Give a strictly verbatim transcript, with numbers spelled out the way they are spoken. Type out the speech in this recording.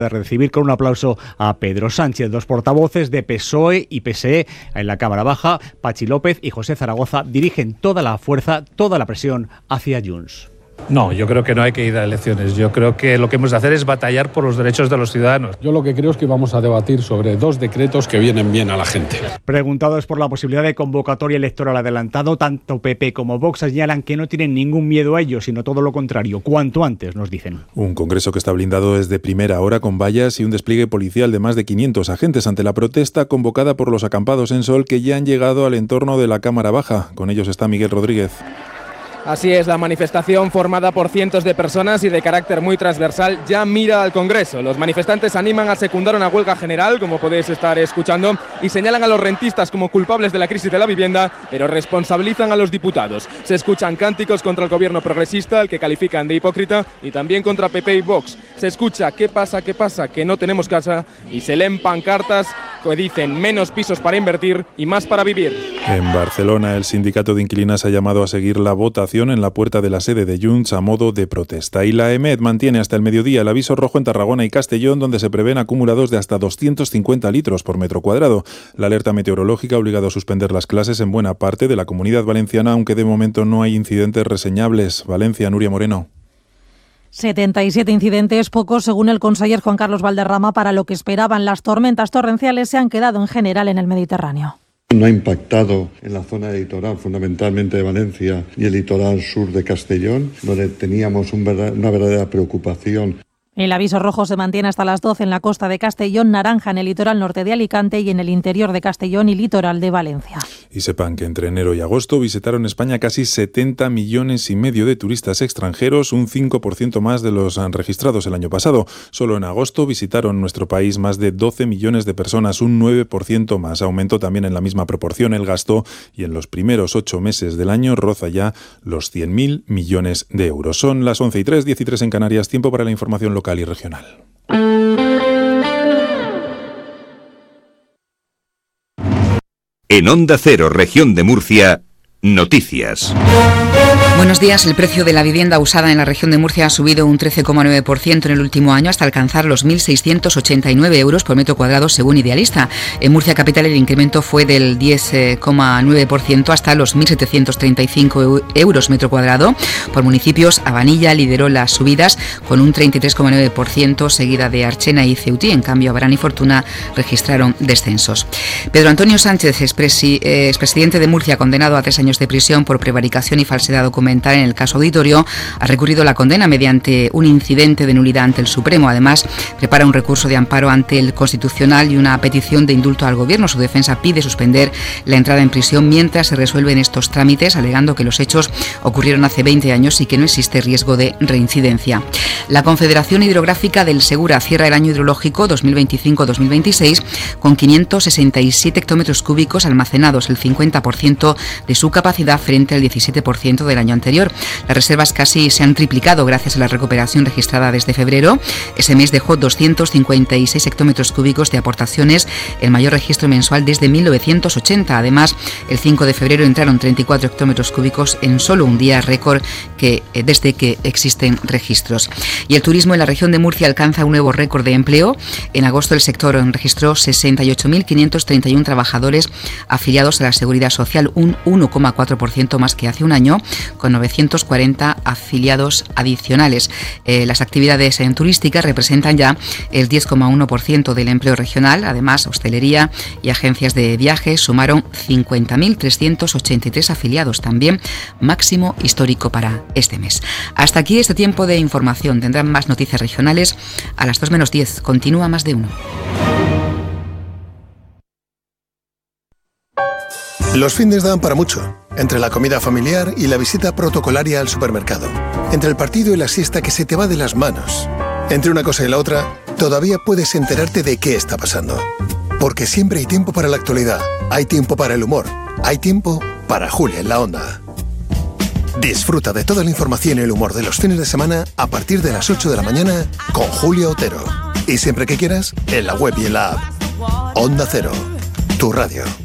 de recibir con un aplauso a Pedro Sánchez. Dos portavoces de P S O E y P S E en la Cámara Baja, Pachi López y José Zaragoza, dirigen toda la fuerza, toda la presión hacia Junts. No, yo creo que no hay que ir a elecciones. Yo creo que lo que hemos de hacer es batallar por los derechos de los ciudadanos. Yo lo que creo es que vamos a debatir sobre dos decretos que vienen bien a la gente. Preguntados por la posibilidad de convocatoria electoral adelantado, tanto P P como Vox señalan que no tienen ningún miedo a ello, sino todo lo contrario, cuanto antes, nos dicen. Un Congreso que está blindado desde primera hora con vallas y un despliegue policial de más de quinientos agentes ante la protesta convocada por los acampados en Sol que ya han llegado al entorno de la Cámara Baja. Con ellos está Miguel Rodríguez. Así es, la manifestación formada por cientos de personas y de carácter muy transversal ya mira al Congreso. Los manifestantes animan a secundar una huelga general, como podéis estar escuchando, y señalan a los rentistas como culpables de la crisis de la vivienda, pero responsabilizan a los diputados. Se escuchan cánticos contra el gobierno progresista, el que califican de hipócrita, y también contra P P y Vox. Se escucha ¿qué pasa, qué pasa? Que no tenemos casa, y se leen pancartas que dicen menos pisos para invertir y más para vivir. En Barcelona, el sindicato de inquilinas ha llamado a seguir la votación en la puerta de la sede de Junts a modo de protesta. Y la EMED mantiene hasta el mediodía el aviso rojo en Tarragona y Castellón, donde se prevén acumulados de hasta doscientos cincuenta litros por metro cuadrado. La alerta meteorológica ha obligado a suspender las clases en buena parte de la Comunidad Valenciana, aunque de momento no hay incidentes reseñables. Valencia, Nuria Moreno. setenta y siete incidentes, pocos según el conseller Juan Carlos Valderrama, para lo que esperaban. Las tormentas torrenciales se han quedado en general en el Mediterráneo. No ha impactado en la zona litoral, fundamentalmente de Valencia y el litoral sur de Castellón, donde teníamos un verdad, una verdadera preocupación. El aviso rojo se mantiene hasta las doce en la costa de Castellón, naranja en el litoral norte de Alicante y en el interior de Castellón y litoral de Valencia. Y sepan que entre enero y agosto visitaron España casi setenta millones y medio de turistas extranjeros, un cinco por ciento más de los registrados el año pasado. Solo en agosto visitaron nuestro país más de doce millones de personas, un nueve por ciento más. Aumentó también en la misma proporción el gasto y en los primeros ocho meses del año roza ya los cien mil millones de euros. Son las once y tres, diez y tres en Canarias, tiempo para la información local y regional. En Onda Cero, Región de Murcia, noticias. Buenos días. El precio de la vivienda usada en la región de Murcia ha subido un trece coma nueve por ciento en el último año hasta alcanzar los mil seiscientos ochenta y nueve euros por metro cuadrado según Idealista. En Murcia Capital el incremento fue del diez coma nueve por ciento hasta los mil setecientos treinta y cinco euros metro cuadrado. Por municipios, Abanilla lideró las subidas con un treinta y tres coma nueve por ciento, seguida de Archena y Ceutí. En cambio, Abarán y Fortuna registraron descensos. Pedro Antonio Sánchez, expresidente de Murcia, condenado a tres años de prisión por prevaricación y falsedad documental en el caso Auditorio, ha recurrido la condena mediante un incidente de nulidad ante el Supremo. Además, prepara un recurso de amparo ante el Constitucional y una petición de indulto al Gobierno. Su defensa pide suspender la entrada en prisión mientras se resuelven estos trámites, alegando que los hechos ocurrieron hace veinte años y que no existe riesgo de reincidencia. La Confederación Hidrográfica del Segura cierra el año hidrológico dos mil veinticinco dos mil veintiséis con quinientos sesenta y siete hectómetros cúbicos almacenados, el cincuenta por ciento de su capacidad frente al diecisiete por ciento del año anterior. Las reservas casi se han triplicado gracias a la recuperación registrada desde febrero. Ese mes dejó doscientos cincuenta y seis hectómetros cúbicos de aportaciones, el mayor registro mensual desde mil novecientos ochenta. Además, el cinco de febrero entraron treinta y cuatro hectómetros cúbicos en solo un día, récord que desde que existen registros. Y el turismo en la región de Murcia alcanza un nuevo récord de empleo. En agosto el sector registró sesenta y ocho mil quinientos treinta y uno trabajadores afiliados a la Seguridad Social, un uno coma cuatro por ciento más que hace un año, con novecientos cuarenta afiliados adicionales. Eh, las actividades en turísticas representan ya el diez coma uno por ciento del empleo regional. Además, hostelería y agencias de viajes sumaron cincuenta mil trescientos ochenta y tres afiliados, también máximo histórico para este mes. Hasta aquí este tiempo de información. Tendrán más noticias regionales a las dos menos diez. Continúa Más de Uno. Los findes dan para mucho. Entre la comida familiar y la visita protocolaria al supermercado. Entre el partido y la siesta que se te va de las manos. Entre una cosa y la otra, todavía puedes enterarte de qué está pasando. Porque siempre hay tiempo para la actualidad. Hay tiempo para el humor. Hay tiempo para Julia en la Onda. Disfruta de toda la información y el humor de los fines de semana a partir de las ocho de la mañana con Julia Otero. Y siempre que quieras, en la web y en la app. Onda Cero, tu radio.